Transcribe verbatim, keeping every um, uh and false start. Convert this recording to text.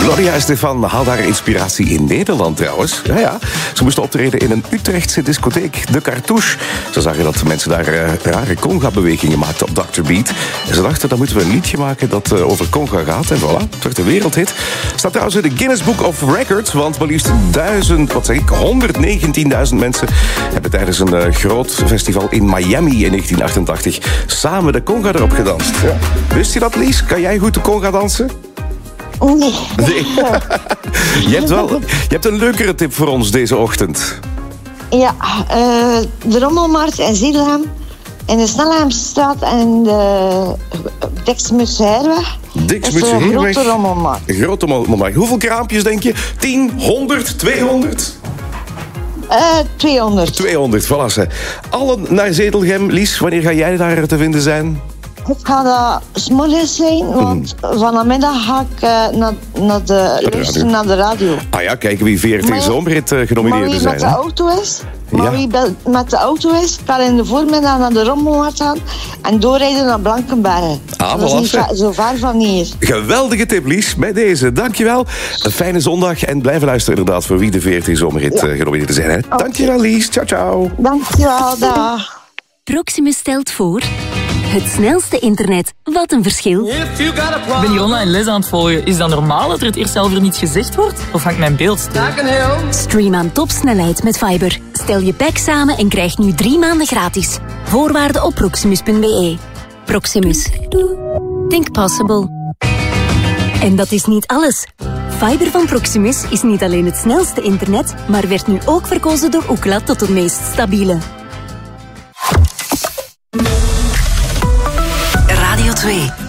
Gloria Estefan haalt haar inspiratie in Nederland trouwens. Ja, ja. Ze moesten optreden in een Utrechtse discotheek, De Cartouche. Ze zagen dat mensen daar uh, rare conga-bewegingen maakten op dokter Beat. En ze dachten, dan moeten we een liedje maken dat uh, over conga gaat. En voilà, het werd een wereldhit. Staat trouwens in de Guinness Book of Records, want maar liefst duizend, wat zeg ik, honderdnegentienduizend mensen hebben tijdens een uh, groot festival in Miami in negentien achtentachtig samen de conga erop gedanst. Ja. Wist je dat, Lies? Kan jij goed de conga dansen? Nee. Nee. je, hebt wel, je hebt een leukere tip voor ons deze ochtend. Ja, uh, de Rommelmarkt in Ziedelham, in de Snelheimstraat en de Diksmutsherweg. Diksmutsherweg. Een grote rommelmarkt. Een grote rommelmarkt. Hoeveel kraampjes denk je? tien, honderd, tweehonderd? Uh, tweehonderd. tweehonderd, voilà. Ze. Allen naar Zedelgem. Lies, wanneer ga jij daar te vinden zijn? Ik ga dat 's morgens zijn, want mm. vanmiddag ga ik uh, naar, naar, de, luisteren naar de radio. Ah ja, kijken wie V R T Zomerhit uh, genomineerd zijn. Maar wie met de auto is, maar ja. wie met de auto is, kan in de voormiddag naar de Rommelmarkt gaan en doorrijden naar Blankenbergen. Ah, dat is niet va- zo ver van hier. Geweldige tip, Lies, bij deze. Dankjewel. Een fijne zondag en blijven luisteren inderdaad voor wie de V R T Zomerhit ja. uh, genomineerd zijn. Hè? Okay. Dankjewel, Lies. Ciao, ciao. Dankjewel, dag. Proximus stelt voor... Het snelste internet. Wat een verschil. Ben je online les aan het volgen? Is dat normaal dat er het eerst zelf er niet gezegd wordt? Of hangt mijn beeld stil? Stream aan topsnelheid met Fiber. Stel je pack samen en krijg nu drie maanden gratis. Voorwaarden op proximus punt b e. Proximus. Think possible. En dat is niet alles. Fiber van Proximus is niet alleen het snelste internet, maar werd nu ook verkozen door Ookla tot het meest stabiele. Radio twee.